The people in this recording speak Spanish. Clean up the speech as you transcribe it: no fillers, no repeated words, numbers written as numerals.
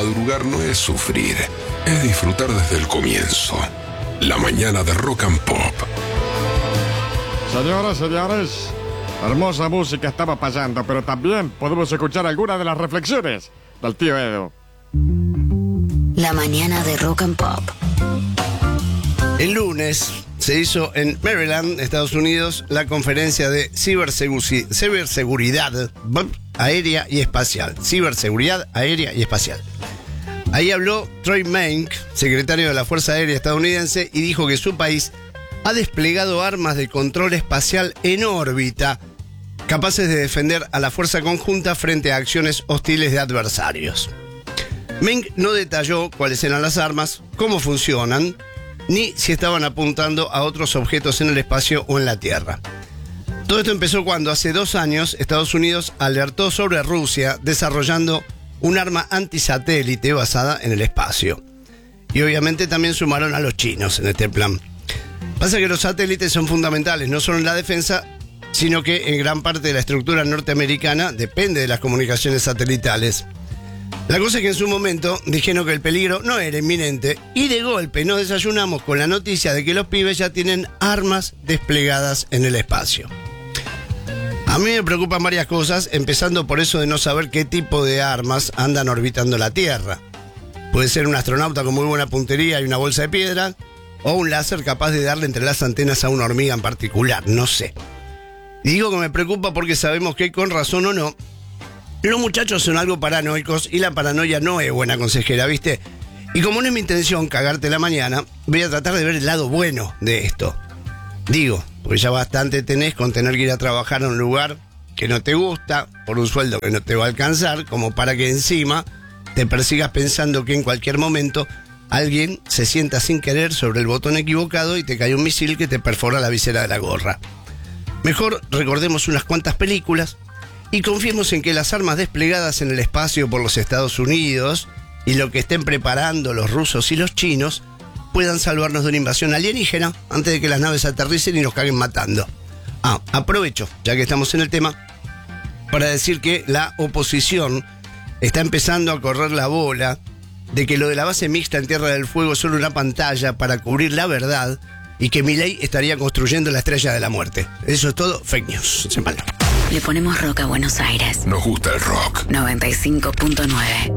madrugar no es sufrir, es disfrutar desde el comienzo. La mañana de Rock and Pop. Señoras, señores, hermosa música estaba pasando, pero también podemos escuchar algunas de las reflexiones del tío Edu. La mañana de Rock and Pop. El lunes se hizo en Maryland, Estados Unidos, la conferencia de ciberseguridad aérea y espacial. Ciberseguridad aérea y espacial. Ahí habló Troy Menck, secretario de la Fuerza Aérea estadounidense, y dijo que su país ha desplegado armas de control espacial en órbita, capaces de defender a la fuerza conjunta frente a acciones hostiles de adversarios. Menck no detalló cuáles eran las armas, cómo funcionan, ni si estaban apuntando a otros objetos en el espacio o en la Tierra. Todo esto empezó cuando hace 2 años Estados Unidos alertó sobre Rusia desarrollando un arma antisatélite basada en el espacio. Y obviamente también sumaron a los chinos en este plan. Pasa que los satélites son fundamentales, no solo en la defensa, sino que en gran parte de la estructura norteamericana depende de las comunicaciones satelitales. La cosa es que en su momento dijeron que el peligro no era inminente y de golpe nos desayunamos con la noticia de que los pibes ya tienen armas desplegadas en el espacio. A mí me preocupan varias cosas, empezando por eso de no saber qué tipo de armas andan orbitando la Tierra. Puede ser un astronauta con muy buena puntería y una bolsa de piedra, o un láser capaz de darle entre las antenas a una hormiga en particular, no sé. Y digo que me preocupa porque sabemos que, con razón o no, los muchachos son algo paranoicos y la paranoia no es buena consejera, ¿viste? Y como no es mi intención cagarte la mañana, voy a tratar de ver el lado bueno de esto. Digo, porque ya bastante tenés con tener que ir a trabajar a un lugar que no te gusta, por un sueldo que no te va a alcanzar, como para que encima te persigas pensando que en cualquier momento alguien se sienta sin querer sobre el botón equivocado y te cae un misil que te perfora la visera de la gorra. Mejor recordemos unas cuantas películas y confiemos en que las armas desplegadas en el espacio por los Estados Unidos y lo que estén preparando los rusos y los chinos puedan salvarnos de una invasión alienígena antes de que las naves aterricen y nos caguen matando. Aprovecho, ya que estamos en el tema, para decir que la oposición está empezando a correr la bola de que lo de la base mixta en Tierra del Fuego es solo una pantalla para cubrir la verdad y que Milei estaría construyendo la estrella de la muerte. Eso es todo fake news. Le ponemos rock a Buenos Aires. Nos gusta el rock. 95.9.